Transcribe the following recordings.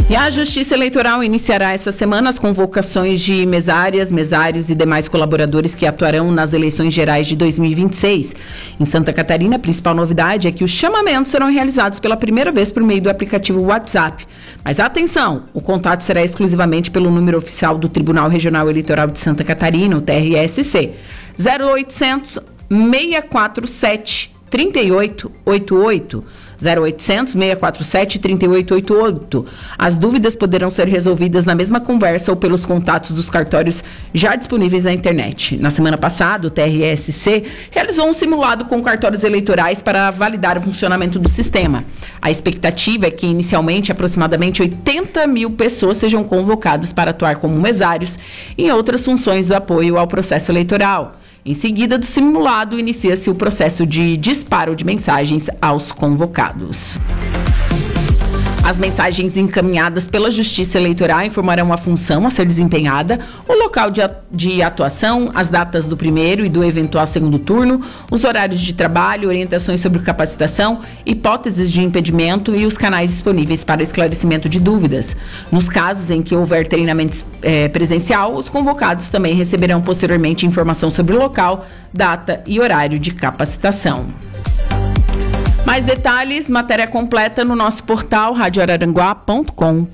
E a Justiça Eleitoral iniciará essa semana as convocações de mesárias, mesários e demais colaboradores que atuarão nas eleições gerais de 2026. Em Santa Catarina, a principal novidade é que os chamamentos serão realizados pela primeira vez por meio do aplicativo WhatsApp. Mas atenção, o contato será exclusivamente pelo número oficial do Tribunal Regional Eleitoral de Santa Catarina, o TRSC, 0800 647 3888, 0800 647 3888. As dúvidas poderão ser resolvidas na mesma conversa ou pelos contatos dos cartórios já disponíveis na internet. Na semana passada, o TRSC realizou um simulado com cartórios eleitorais para validar o funcionamento do sistema. A expectativa é que, inicialmente, aproximadamente 80 mil pessoas sejam convocadas para atuar como mesários e em outras funções do apoio ao processo eleitoral. Em seguida do simulado, inicia-se o processo de disparo de mensagens aos convocados. As mensagens encaminhadas pela Justiça Eleitoral informarão a função a ser desempenhada, o local de atuação, as datas do primeiro e do eventual segundo turno, os horários de trabalho, orientações sobre capacitação, hipóteses de impedimento e os canais disponíveis para esclarecimento de dúvidas. Nos casos em que houver treinamento presencial, os convocados também receberão posteriormente informação sobre o local, data e horário de capacitação. Mais detalhes, matéria completa no nosso portal radioararanguá.com.br.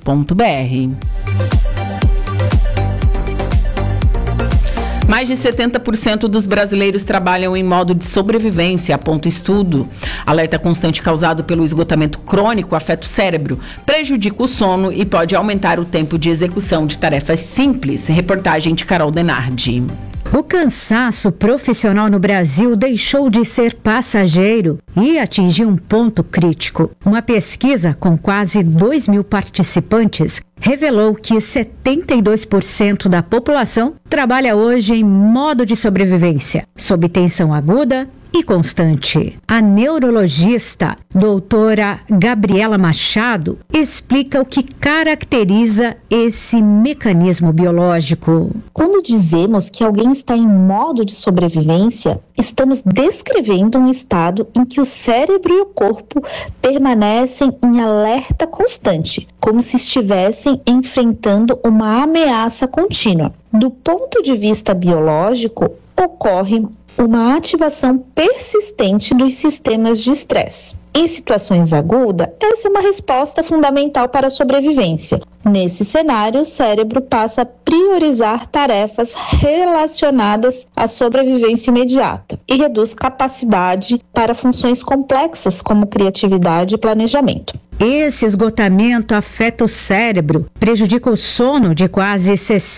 Mais de 70% dos brasileiros trabalham em modo de sobrevivência, aponta estudo. Alerta constante causado pelo esgotamento crônico afeta o cérebro, prejudica o sono e pode aumentar o tempo de execução de tarefas simples. Reportagem de Carol Denardi. O cansaço profissional no Brasil deixou de ser passageiro e atingiu um ponto crítico. Uma pesquisa com quase 2.000 participantes revelou que 72% da população trabalha hoje em modo de sobrevivência, sob tensão aguda e constante. A neurologista doutora Gabriela Machado explica o que caracteriza esse mecanismo biológico. Quando dizemos que alguém está em modo de sobrevivência, estamos descrevendo um estado em que o cérebro e o corpo permanecem em alerta constante, como se estivessem enfrentando uma ameaça contínua. Do ponto de vista biológico, ocorre uma ativação persistente dos sistemas de estresse. Em situações agudas, essa é uma resposta fundamental para a sobrevivência. Nesse cenário, o cérebro passa a priorizar tarefas relacionadas à sobrevivência imediata e reduz capacidade para funções complexas como criatividade e planejamento. Esse esgotamento afeta o cérebro, prejudica o sono de quase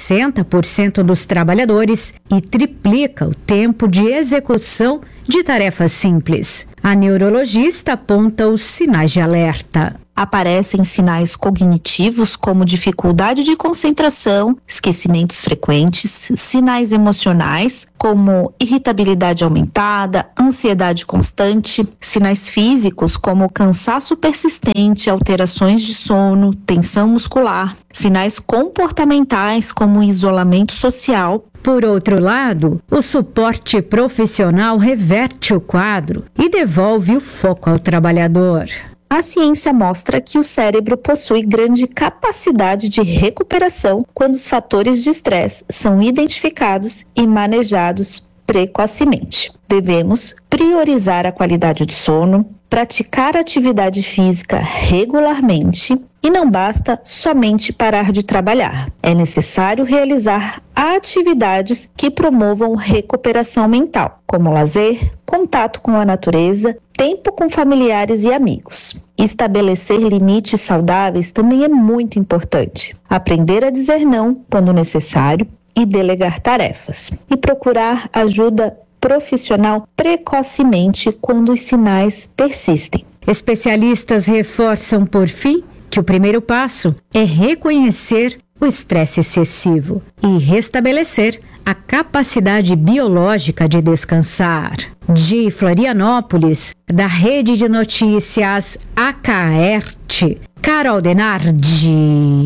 60% dos trabalhadores e triplica o tempo de execução de tarefas simples. A neurologista aponta os sinais de alerta. Aparecem sinais cognitivos como dificuldade de concentração, esquecimentos frequentes, sinais emocionais como irritabilidade aumentada, ansiedade constante, sinais físicos como cansaço persistente, alterações de sono, tensão muscular, sinais comportamentais como isolamento social. Por outro lado, o suporte profissional reverte o quadro e devolve o foco ao trabalhador. A ciência mostra que o cérebro possui grande capacidade de recuperação quando os fatores de estresse são identificados e manejados precocemente. Devemos priorizar a qualidade do sono, praticar atividade física regularmente e não basta somente parar de trabalhar. É necessário realizar atividades que promovam recuperação mental, como lazer, contato com a natureza, tempo com familiares e amigos. Estabelecer limites saudáveis também é muito importante. Aprender a dizer não quando necessário e delegar tarefas. E procurar ajuda profissional precocemente quando os sinais persistem. Especialistas reforçam, por fim, que o primeiro passo é reconhecer o estresse excessivo e restabelecer a capacidade biológica de descansar. De Florianópolis, da Rede de Notícias Acaerte, Carol Denardi.